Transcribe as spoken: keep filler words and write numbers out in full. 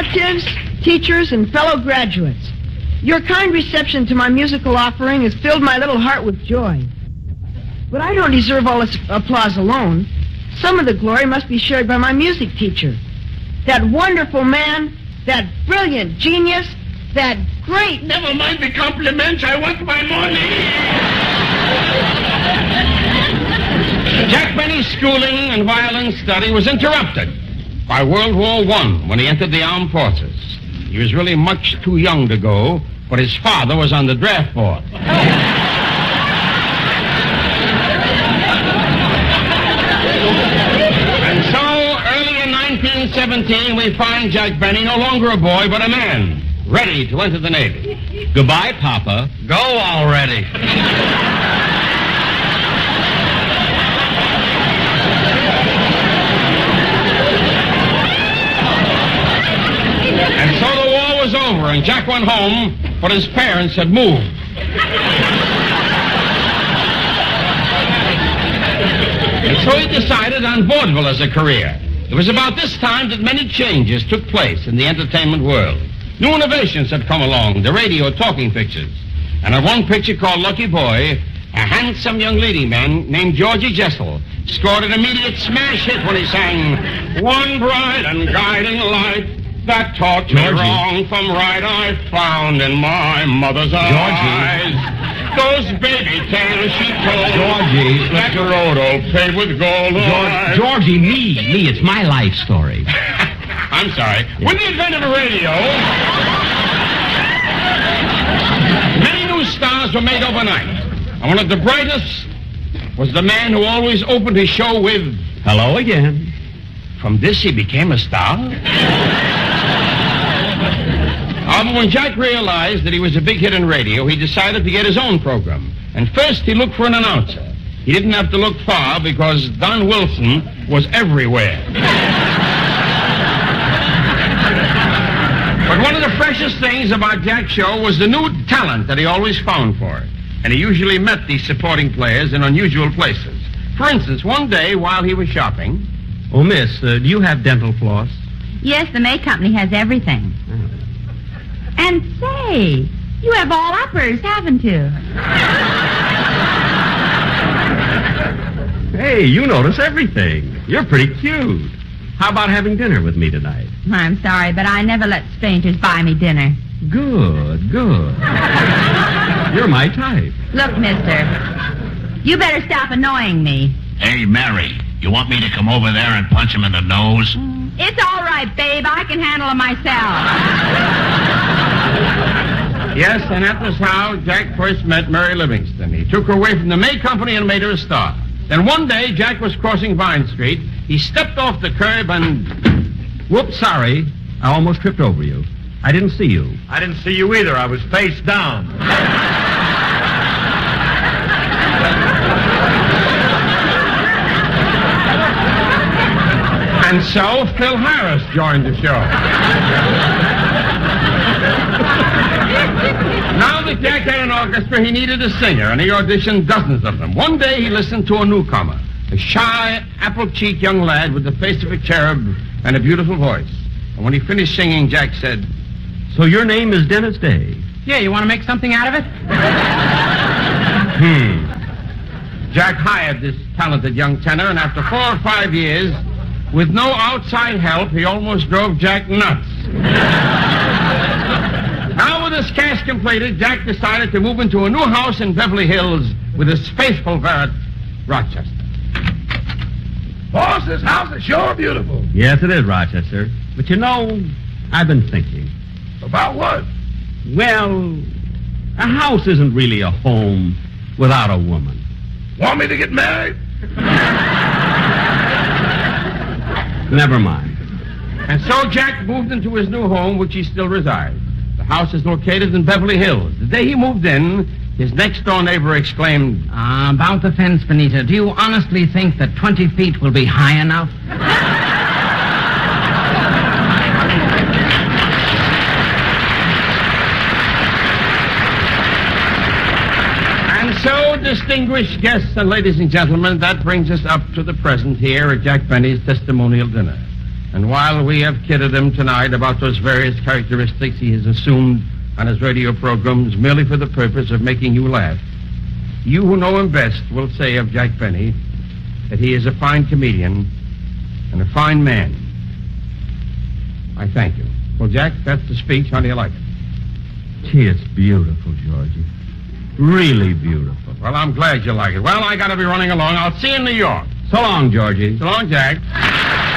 relatives, teachers, and fellow graduates. Your kind reception to my musical offering has filled my little heart with joy. But I don't deserve all this applause alone. Some of the glory must be shared by my music teacher. That wonderful man, that brilliant genius, that great... Never mind the compliments. I want my money. Jack Benny's schooling and violin study was interrupted by World War One when he entered the armed forces. He was really much too young to go, but his father was on the draft board. And so, early in nineteen seventeen, we find Jack Benny no longer a boy, but a man, ready to enter the Navy. Goodbye, Papa. Go already. And so the war was over, and Jack went home, but his parents had moved. And so he decided on vaudeville as a career. It was about this time that many changes took place in the entertainment world. New innovations had come along, the radio talking pictures. And on one picture called Lucky Boy, a handsome young leading man named Georgie Jessel scored an immediate smash hit when he sang, "One bright and guiding light that taught me Georgie. wrong from right I found in my mother's eyes. Those baby tales she told. Georgie. Like a road all paved with gold. George, Georgie, me, me, it's my life story. I'm sorry. With the advent of the radio, many new stars were made overnight. And one of the brightest was the man who always opened his show with, Hello again. "From this he became a star?" However, when Jack realized that he was a big hit in radio, he decided to get his own program. And first he looked for an announcer. He didn't have to look far because Don Wilson was everywhere. But one of the freshest things about Jack's show was the new talent that he always found for it. And he usually met these supporting players in unusual places. For instance, one day while he was shopping... Oh, miss, uh, do you have dental floss? Yes, the May Company has everything. Oh. And say, you have all uppers, haven't you? Hey, you notice everything. You're pretty cute. How about having dinner with me tonight? I'm sorry, but I never let strangers buy me dinner. Good, good. You're my type. Look, mister, you better stop annoying me. Hey, Mary, you want me to come over there and punch him in the nose? It's all right, babe. I can handle it myself. Yes, and that was how Jack first met Mary Livingston. He took her away from the May Company and made her a star. Then one day, Jack was crossing Vine Street. He stepped off the curb and... Whoops, sorry. I almost tripped over you. I didn't see you. I didn't see you either. I was face down. And so Phil Harris joined the show. Now that Jack had an orchestra, he needed a singer, and he auditioned dozens of them. One day he listened to a newcomer, a shy, apple-cheeked young lad with the face of a cherub and a beautiful voice. And when he finished singing, Jack said, So your name is Dennis Day? Yeah, you want to make something out of it? hmm. Jack hired this talented young tenor, and after four or five years, with no outside help, he almost drove Jack nuts. Now with his cash completed, Jack decided to move into a new house in Beverly Hills with his faithful valet, Rochester. Boss, this house is sure beautiful. Yes, it is, Rochester. But you know, I've been thinking. About what? Well, a house isn't really a home without a woman. Want me to get married? Never mind. And so Jack moved into his new home, which he still resides. The house is located in Beverly Hills. The day he moved in, his next-door neighbor exclaimed, Uh, about the fence, Benita. Do you honestly think that twenty feet will be high enough? And so, distinguished guests and ladies and gentlemen, that brings us up to the present here at Jack Benny's testimonial dinner. And while we have kidded him tonight about those various characteristics he has assumed on his radio programs merely for the purpose of making you laugh, you who know him best will say of Jack Benny that he is a fine comedian and a fine man. I thank you. Well, Jack, that's the speech. How do you like it? Gee, it's beautiful, Georgie. Really beautiful. Well, I'm glad you like it. Well, I got to be running along. I'll see you in New York. So long, Georgie. So long, Jack.